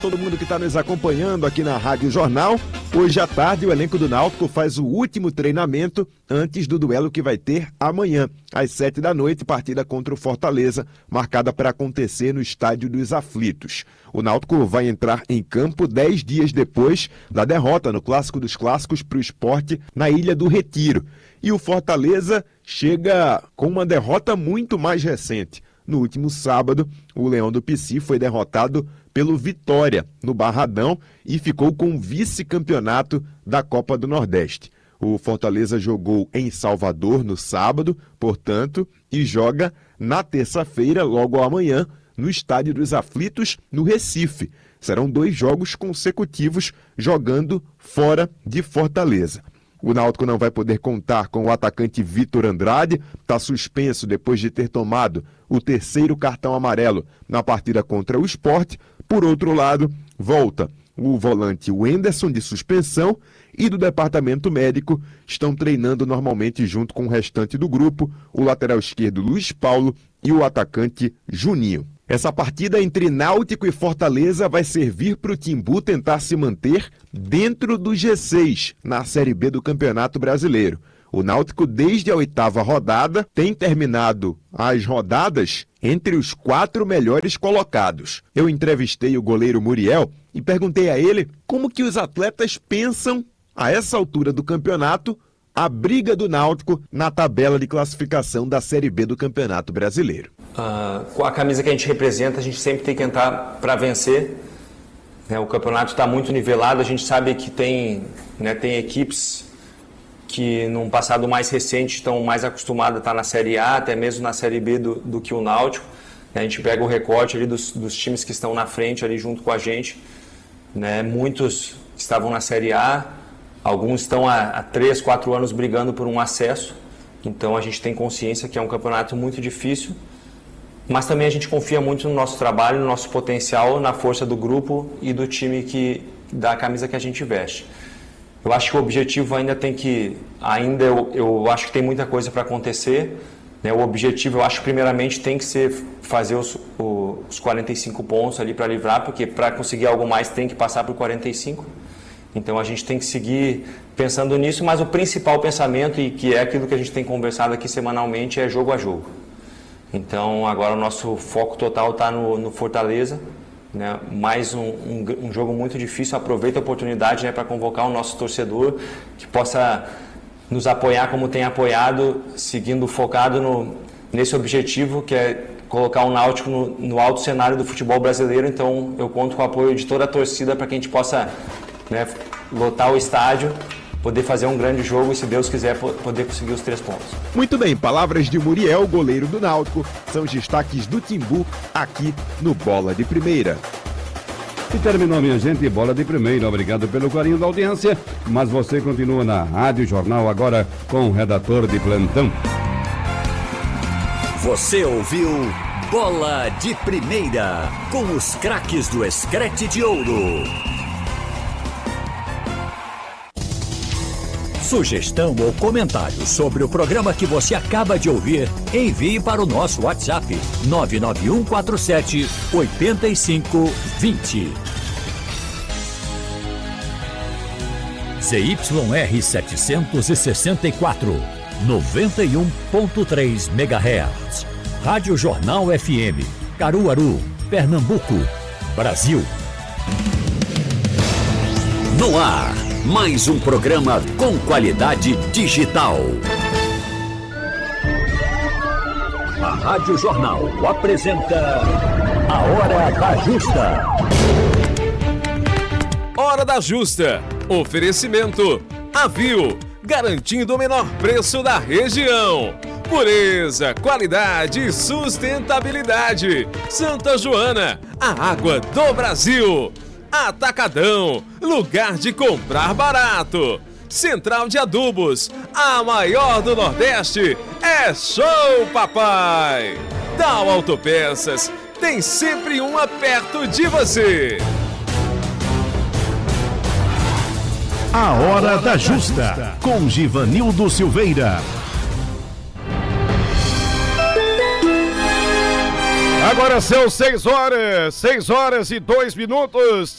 Todo mundo que está nos acompanhando aqui na Rádio Jornal. Hoje à tarde, o elenco do Náutico faz o último treinamento antes do duelo que vai ter amanhã, às 19h, partida contra o Fortaleza, marcada para acontecer no Estádio dos Aflitos. O Náutico vai entrar em campo 10 dias depois da derrota no Clássico dos Clássicos para o Sport na Ilha do Retiro. E o Fortaleza chega com uma derrota muito mais recente. No último sábado, o Leão do Pici foi derrotado pelo Vitória, no Barradão, e ficou com o vice-campeonato da Copa do Nordeste. O Fortaleza jogou em Salvador no sábado, portanto, e joga na terça-feira, logo amanhã, no Estádio dos Aflitos, no Recife. Serão 2 jogos consecutivos jogando fora de Fortaleza. O Náutico não vai poder contar com o atacante Vitor Andrade, está suspenso depois de ter tomado o 3º cartão amarelo na partida contra o Sport. Por outro lado, volta o volante Wenderson de suspensão e do departamento médico estão treinando normalmente junto com o restante do grupo, o lateral esquerdo Luiz Paulo e o atacante Juninho. Essa partida entre Náutico e Fortaleza vai servir para o Timbu tentar se manter dentro do G6 na Série B do Campeonato Brasileiro. O Náutico, desde a 8ª rodada, tem terminado as rodadas entre os 4 melhores colocados. Eu entrevistei o goleiro Muriel e perguntei a ele como que os atletas pensam, a essa altura do campeonato, a briga do Náutico na tabela de classificação da Série B do Campeonato Brasileiro. Com a camisa que a gente representa, a gente sempre tem que entrar para vencer. O campeonato está muito nivelado, a gente sabe que tem equipes que num passado mais recente estão mais acostumadas a estar na Série A, até mesmo na Série B do que o Náutico. A gente pega o recorte ali dos times que estão na frente ali junto com a gente. Muitos estavam na Série A, alguns estão há 3, 4 anos brigando por um acesso. Então a gente tem consciência que é um campeonato muito difícil, mas também a gente confia muito no nosso trabalho, no nosso potencial, na força do grupo e do time da camisa que a gente veste. Eu acho que o objetivo ainda eu acho que tem muita coisa para acontecer. O objetivo, eu acho, primeiramente tem que ser fazer os 45 pontos ali para livrar, porque para conseguir algo mais tem que passar por 45. Então a gente tem que seguir pensando nisso, mas o principal pensamento, e que é aquilo que a gente tem conversado aqui semanalmente, é jogo a jogo. Então agora o nosso foco total está no Fortaleza. Mais um jogo muito difícil. Aproveito a oportunidade para convocar o nosso torcedor que possa nos apoiar como tem apoiado, seguindo focado nesse objetivo que é colocar o Náutico no alto cenário do futebol brasileiro. Então eu conto com o apoio de toda a torcida para que a gente possa lotar o estádio, poder fazer um grande jogo e, se Deus quiser, poder conseguir os 3 pontos. Muito bem, palavras de Muriel, goleiro do Náutico, são os destaques do Timbu aqui no Bola de Primeira. E terminou, minha gente, Bola de Primeira. Obrigado pelo carinho da audiência, mas você continua na Rádio Jornal agora com o redator de plantão. Você ouviu Bola de Primeira, com os craques do Escrete de Ouro. Sugestão ou comentário sobre o programa que você acaba de ouvir, envie para o nosso WhatsApp 99147-8520. ZYR 764, 91.3 MHz. Rádio Jornal FM, Caruaru, Pernambuco, Brasil. No ar, mais um programa com qualidade digital. A Rádio Jornal apresenta A Hora da Justa. Hora da Justa. Oferecimento Avil, garantindo o menor preço da região. Pureza, qualidade e sustentabilidade. Santa Joana, a água do Brasil. Atacadão, lugar de comprar barato. Central de Adubos, a maior do Nordeste. É show, papai! Dal Autopeças, tem sempre uma perto de você. A Hora da Justa, com Givanildo Silveira. Agora são 6 horas e 2 minutos.